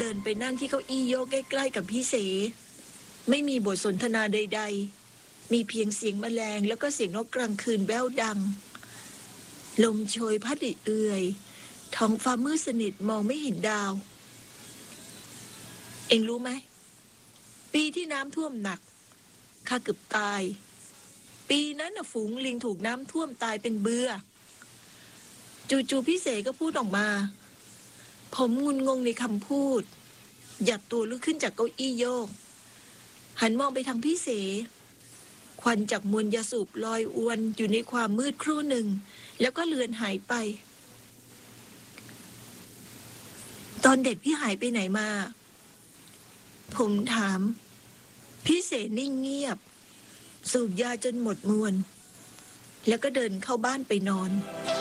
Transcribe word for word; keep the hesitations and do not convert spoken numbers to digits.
ดินไปนั่งที่เก้าอี้โยกใกล้ๆกับพี่เสไม่มีบทสนทนาใดๆมีเพียงเสียงแมลงแล้วก็เสียงนกกลางคืนแว่วดังลมโชยพัดเอื่อยท้องฟ้ามืดสนิทมองไม่เห็นดาวเอ็งรู้ไหมปีที่น้ำท่วมหนักข้าเกือบตายปีนั้นน่ะฝูงลิงถูกน้ำท่วมตายเป็นเบื่อจู่ๆพี่เสก็พูดออกมาผมงุนงงในคำพูดหยัดตัวลุกขึ้นจากเก้าอี้โยกหันมองไปทางพี่เสควันจากมวลยาสูบลอยอวนอยู่ในความมืดครู่หนึ่งแล้วก็เลือนหายไปตอนเด็กพี่หายไปไหนมาผมถามพี่เสนิ่งเงียบสูบยาจนหมดมวลแล้วก็เดินเข้าบ้านไปนอน